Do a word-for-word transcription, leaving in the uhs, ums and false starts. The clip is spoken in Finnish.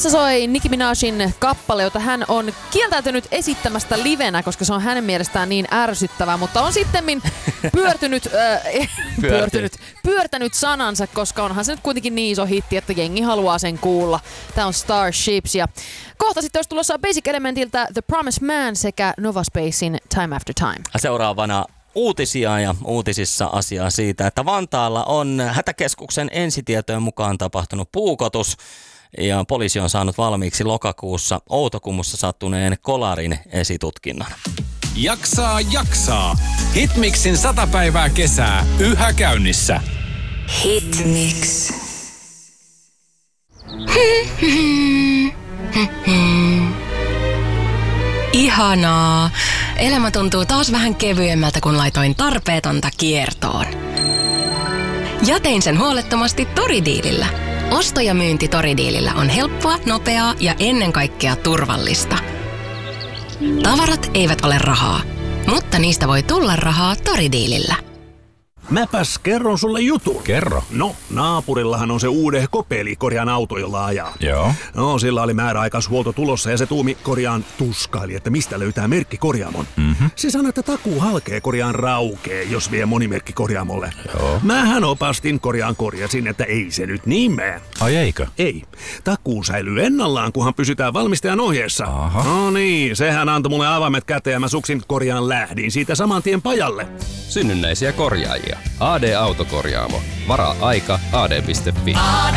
Tässä soi Nicki Minajin kappale, jota hän on kieltäytynyt esittämästä livenä, koska se on hänen mielestään niin ärsyttävää, mutta on sittemmin pyörtynyt, äh, pyörtynyt, pyörtänyt sanansa, koska onhan se nyt kuitenkin niin iso hitti, että jengi haluaa sen kuulla. Tää on Starships ja kohta sitten olisi tulossa Basic Elementiltä The Promised Man sekä Nova Spacein Time After Time. Seuraavana uutisia ja uutisissa asiaa siitä, että Vantaalla on hätäkeskuksen ensitietojen mukaan tapahtunut puukotus ja poliisi on saanut valmiiksi lokakuussa Outokummussa sattuneen kolarin esitutkinnan. Jaksaa, jaksaa. Hitmixin sata päivää kesää yhä käynnissä. Hitmix. Ihanaa. Elämä tuntuu taas vähän kevyemmältä, kun laitoin tarpeetonta kiertoon. Ja tein sen huolettomasti Toridiilillä. Osto- ja myynti Toridiilillä on helppoa, nopeaa ja ennen kaikkea turvallista. Tavarat eivät ole rahaa, mutta niistä voi tulla rahaa Toridiilillä. Mäpäs kerron sulle jutun. Kerro. No, naapurillahan on se uudehko pelikorjaan auto, jolla ajaa. Joo. No, sillä oli määräaikaishuolto tulossa ja se tuumi korjaan tuskaili, että mistä löytää merkki korjaamon. Mm-hmm. Se sanoi, että takuu halkee korjaan raukee, jos vie monimerkki korjaamolle. Joo. Mähän opastin korjaan korjasin, että ei se nyt niin mene. Ai eikö? Ei. Takuu säilyy ennallaan, kunhan pysytään valmistajan ohjeessa. Aha. No niin, sehän antoi mulle avaimet käteen ja mä suksin korjaan lähdin siitä saman tien pajalle. Synnynnäisiä korjaajia. A D Autokorjaamo. Varaa aika A D piste fi. A D